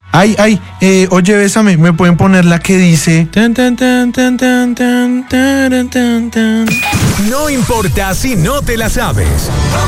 Ay, oye, Bésame, ¿me pueden poner la que dice? No importa si no te la sabes.